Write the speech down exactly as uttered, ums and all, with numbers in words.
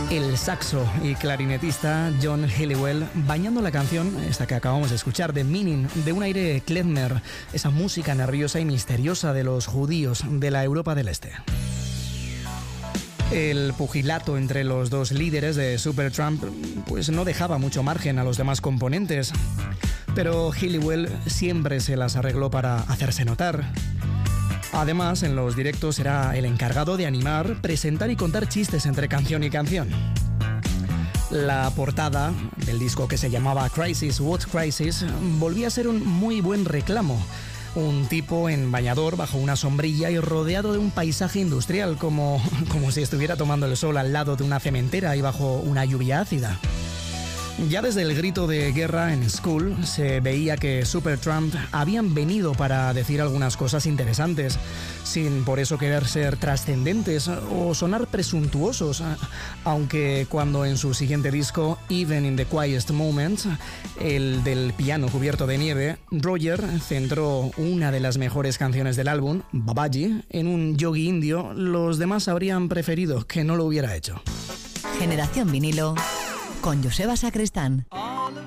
El saxo y clarinetista John Helliwell bañando la canción, esta que acabamos de escuchar, de Meaning, de un aire klezmer, esa música nerviosa y misteriosa de los judíos de la Europa del Este. El pugilato entre los dos líderes de Supertramp pues no dejaba mucho margen a los demás componentes, pero Helliwell siempre se las arregló para hacerse notar. Además, en los directos era el encargado de animar, presentar y contar chistes entre canción y canción. La portada del disco, que se llamaba Crisis, What Crisis, volvía a ser un muy buen reclamo. Un tipo en bañador bajo una sombrilla y rodeado de un paisaje industrial, como, como si estuviera tomando el sol al lado de una cementera y bajo una lluvia ácida. Ya desde el grito de guerra en School se veía que Supertramp habían venido para decir algunas cosas interesantes, sin por eso querer ser trascendentes o sonar presuntuosos, aunque cuando en su siguiente disco, Even in the Quietest Moments, el del piano cubierto de nieve, Roger centró una de las mejores canciones del álbum, Babaji, en un yogi indio, los demás habrían preferido que no lo hubiera hecho. Generación Vinilo con Joseba Sacristán.